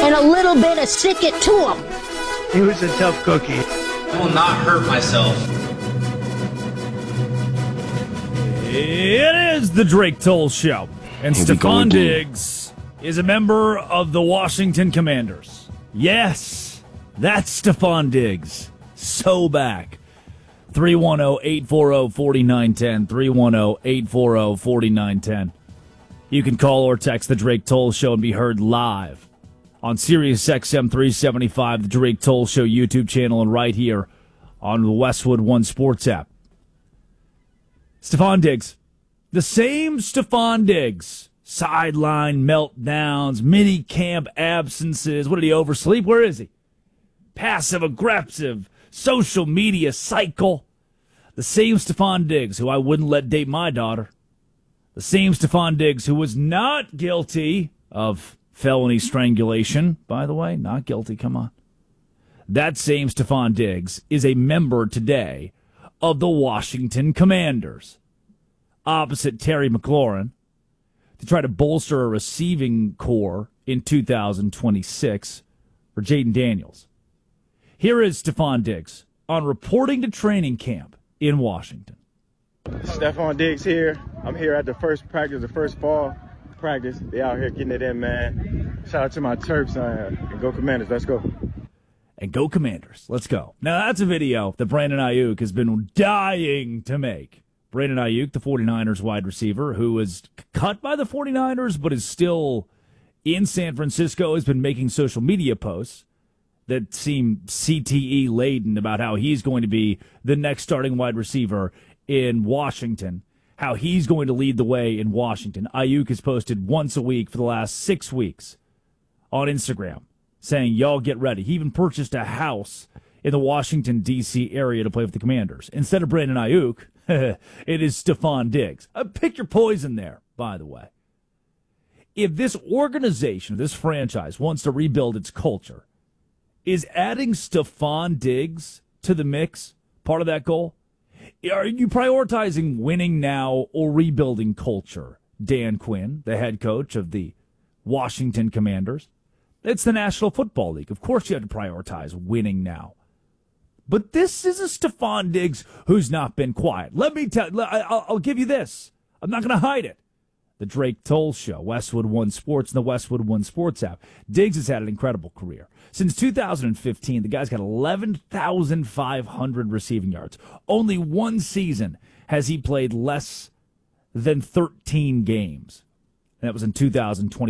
and a little bit of stick it to him. He was a tough cookie. I will not hurt myself. It is the Drake Toll Show. And Stefon Diggs is a member of the Washington Commanders. Yes, that's Stefon Diggs. So back. 310-840-4910. 310-840-4910. You can call or text the Drake Toll Show and be heard live on Sirius XM 375, the Drake Toll Show YouTube channel, and right here on the Westwood One Sports app. Stefon Diggs. The same Stefon Diggs. Sideline meltdowns, mini camp absences. What did he oversleep? Where is he? Passive aggressive, social media cycle. The same Stefon Diggs who I wouldn't let date my daughter. The same Stefon Diggs who was not guilty of felony strangulation. By the way, not guilty, come on. That same Stefon Diggs is a member today of the Washington Commanders. Opposite Terry McLaurin, to try to bolster a receiving core in 2026 for Jaden Daniels. Here is Stefon Diggs on reporting to training camp in Washington. Stefon Diggs here. I'm here at the first practice, the first fall practice. They out here getting it in, man. Shout out to my Terps and go Commanders. Let's go. And go Commanders. Let's go. Now, that's a video that Brandon Ayuk has been dying to make. Brandon Ayuk, the 49ers wide receiver, who was cut by the 49ers but is still in San Francisco, has been making social media posts that seem CTE-laden about how he's going to be the next starting wide receiver in Washington, how he's going to lead the way in Washington. Ayuk has posted once a week for the last 6 weeks on Instagram saying, y'all get ready. He even purchased a house in the Washington, D.C. area to play with the Commanders. Instead of Brandon Ayuk, it is Stefon Diggs. Pick your poison there, by the way. If this organization, this franchise, wants to rebuild its culture, is adding Stefon Diggs to the mix part of that goal? Are you prioritizing winning now or rebuilding culture? Dan Quinn, the head coach of the Washington Commanders. It's the National Football League. Of course you have to prioritize winning now. But this is a Stefon Diggs who's not been quiet. Let me tell you, I'll give you this. I'm not going to hide it. The Drake Toll Show, Westwood One Sports, and the Westwood One Sports app. Diggs has had an incredible career. Since 2015, the guy's got 11,500 receiving yards. Only one season has he played less than 13 games. And that was in 2020.